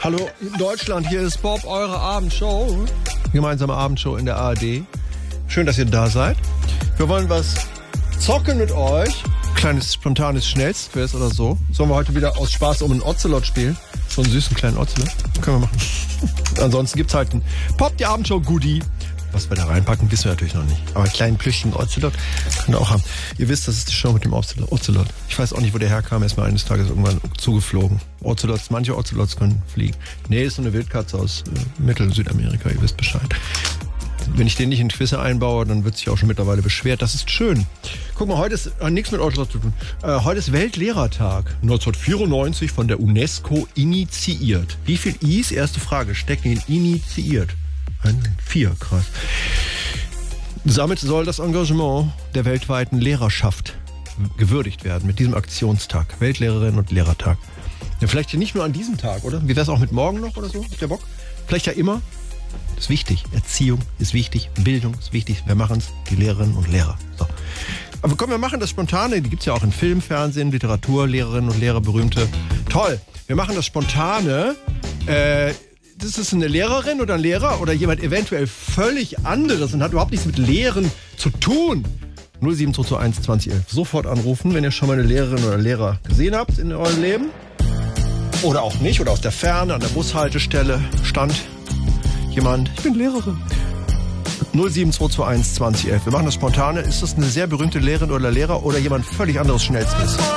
Hallo Deutschland, hier ist Bob, eure Abendshow. Gemeinsame Abendshow in der ARD. Schön, dass ihr da seid. Wir wollen was zocken mit euch. Kleines, spontanes Schnellstquiz oder so. Sollen wir heute wieder aus Spaß um einen Ocelot spielen? So einen süßen kleinen Ocelot. Können wir machen. Ansonsten gibt's halt ein Pop, die Abendshow Goodie. Was wir da reinpacken, wissen wir natürlich noch nicht. Aber einen kleinen plüschigen Ocelot könnt ihr auch haben. Ihr wisst, das ist die Show mit dem Ocelot. Ich weiß auch nicht, wo der herkam. Er ist mal eines Tages irgendwann zugeflogen. Ocelots, manche Ocelots können fliegen. Nee, ist so eine Wildkatze aus Mittel-Südamerika. Ihr wisst Bescheid. Wenn ich den nicht in Quizze einbaue, dann wird sich auch schon mittlerweile beschwert. Das ist schön. Guck mal, heute ist nichts mit Ocelot zu tun. Heute ist Weltlehrertag. 1994 von der UNESCO initiiert. Wie viel I's, erste Frage, stecken in initiiert? 4, krass. Damit soll das Engagement der weltweiten Lehrerschaft gewürdigt werden mit diesem Aktionstag. Weltlehrerinnen und Lehrertag. Ja, vielleicht ja nicht nur an diesem Tag, oder? Wie wäre es auch mit morgen noch oder so? Habt ihr Bock? Vielleicht ja immer. Das ist wichtig. Erziehung ist wichtig. Bildung ist wichtig. Wir machen es, die Lehrerinnen und Lehrer. So. Aber komm, wir machen das Spontane. Die gibt's ja auch in Film, Fernsehen, Literatur, Lehrerinnen und Lehrer, berühmte. Toll. Wir machen das Spontane. Das ist eine Lehrerin oder ein Lehrer oder jemand eventuell völlig anderes und hat überhaupt nichts mit Lehren zu tun. 07221 2011. Sofort anrufen, wenn ihr schon mal eine Lehrerin oder Lehrer gesehen habt in eurem Leben. Oder auch nicht, oder aus der Ferne, an der Bushaltestelle stand jemand. Ich bin Lehrerin. 07221 2011. Wir machen das Spontane. Ist das eine sehr berühmte Lehrerin oder Lehrer oder jemand völlig anderes Schnellstes?